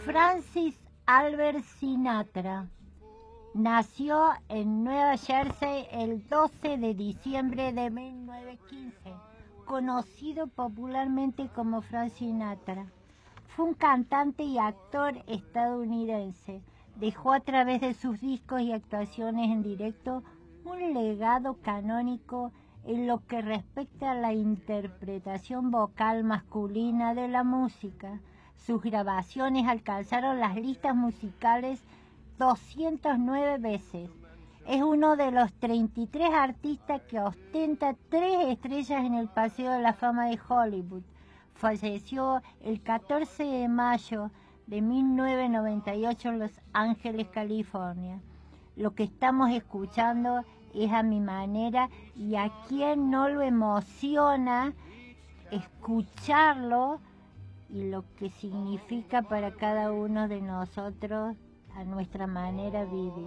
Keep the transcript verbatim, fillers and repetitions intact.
Francis Albert Sinatra nació en Nueva Jersey el doce de diciembre de mil novecientos quince, conocido popularmente como Frank Sinatra. Fue un cantante y actor estadounidense. Dejó a través de sus discos y actuaciones en directo un legado canónico en lo que respecta a la interpretación vocal masculina de la música. Sus grabaciones alcanzaron las listas musicales doscientas nueve veces. Es uno de los treinta y tres artistas que ostenta tres estrellas en el Paseo de la Fama de Hollywood. Falleció el catorce de mayo de mil novecientos noventa y ocho en Los Ángeles, California. Lo que estamos escuchando es A Mi Manera, y a quien no lo emociona escucharlo y lo que significa para cada uno de nosotros a nuestra manera vivir.